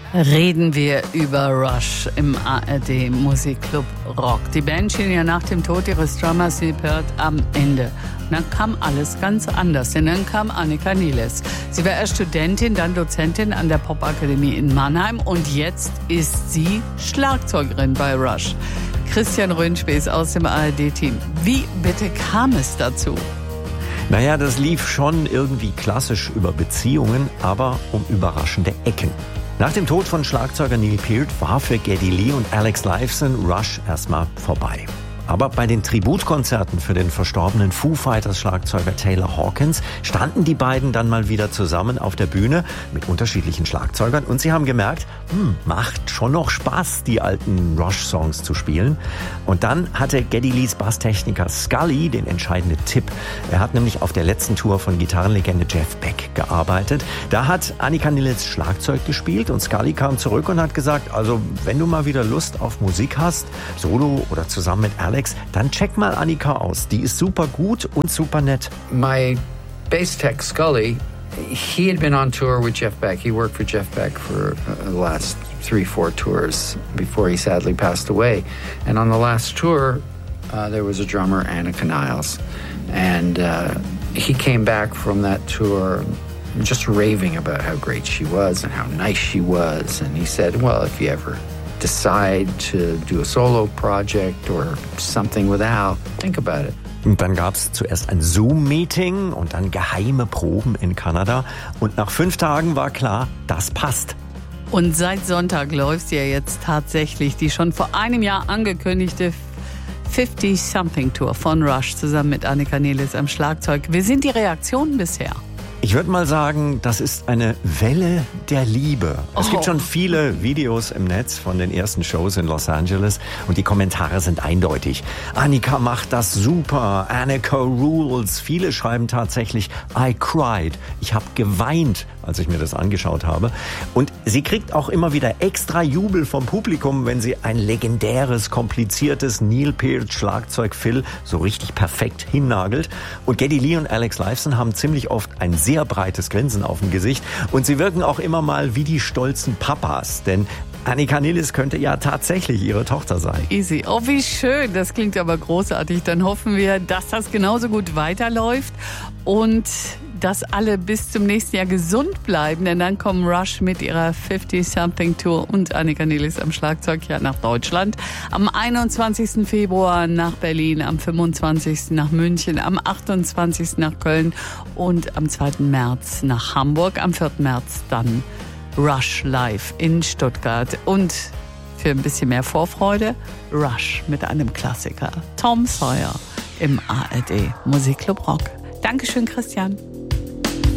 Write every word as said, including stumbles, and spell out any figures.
Reden wir über Rush im A R D Musikclub Rock. Die Band schien ja nach dem Tod ihres Drummers Neil Peart am Ende. Und dann kam alles ganz anders, denn dann kam Annika Niles. Sie war erst Studentin, dann Dozentin an der Popakademie in Mannheim und jetzt ist sie Schlagzeugerin bei Rush. Christian Röhnspäß aus dem A R D-Team. Wie bitte kam es dazu? Naja, das lief schon irgendwie klassisch über Beziehungen, aber um überraschende Ecken. Nach dem Tod von Schlagzeuger Neil Peart war für Geddy Lee und Alex Lifeson Rush erstmal vorbei. Aber bei den Tributkonzerten für den verstorbenen Foo Fighters Schlagzeuger Taylor Hawkins standen die beiden dann mal wieder zusammen auf der Bühne mit unterschiedlichen Schlagzeugern und sie haben gemerkt, hm, macht schon noch Spaß, die alten Rush-Songs zu spielen. Und dann hatte Geddy Lees Basstechniker Scully den entscheidenden Tipp. Er hat nämlich auf der letzten Tour von Gitarrenlegende Jeff Beck gearbeitet. Da hat Annika Niles Schlagzeug gespielt und Scully kam zurück und hat gesagt, also wenn du mal wieder Lust auf Musik hast, solo oder zusammen mit Alex, dann check mal Annika aus. Die ist super gut und super nett. My bass tech Scully, he had been on tour with Jeff Beck. He worked for Jeff Beck for uh, the last three, four tours before he sadly passed away. And on the last tour, uh, there was a drummer, Annika Niles. And uh, he came back from that tour just raving about how great she was and how nice she was. And he said, well, if you ever decide to do a solo project or something without, think about it. Und dann gab es zuerst ein Zoom-Meeting und dann geheime Proben in Kanada. Und nach fünf Tagen war klar, das passt. Und seit Sonntag läuft sie ja jetzt tatsächlich die schon vor einem Jahr angekündigte fifty-Something-Tour von Rush zusammen mit Annika Niles am Schlagzeug. Wie sind die Reaktionen bisher? Ich würde mal sagen, das ist eine Welle der Liebe. Es Oh. gibt schon viele Videos im Netz von den ersten Shows in Los Angeles und die Kommentare sind eindeutig. Annika macht das super, Annika rules. Viele schreiben tatsächlich, I cried. Ich habe geweint, als ich mir das angeschaut habe. Und sie kriegt auch immer wieder extra Jubel vom Publikum, wenn sie ein legendäres, kompliziertes Neil Peart Schlagzeug Fill so richtig perfekt hinnagelt. Und Geddy Lee und Alex Lifeson haben ziemlich oft ein sehr breites Grinsen auf dem Gesicht. Und sie wirken auch immer mal wie die stolzen Papas, denn Annika Niles könnte ja tatsächlich ihre Tochter sein. Easy. Oh, wie schön. Das klingt aber großartig. Dann hoffen wir, dass das genauso gut weiterläuft und dass alle bis zum nächsten Jahr gesund bleiben, denn dann kommen Rush mit ihrer fifty-Something-Tour und Annika Niles am Schlagzeug ja nach Deutschland. Am einundzwanzigsten Februar nach Berlin, am fünfundzwanzigsten nach München, am achtundzwanzigsten nach Köln und am zweiten März nach Hamburg, am vierten März dann Rush live in Stuttgart. Und für ein bisschen mehr Vorfreude, Rush mit einem Klassiker, Tom Sawyer im A R D Musikclub Rock. Dankeschön, Christian.